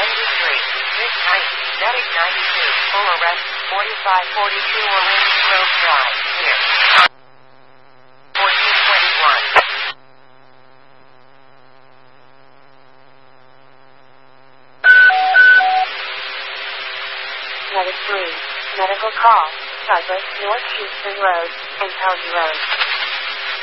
Medic 92, full arrest, 4542 Orange Grove Drive, here. 1421. Medic 3, medical call, Douglas North Houston Road, and County Road.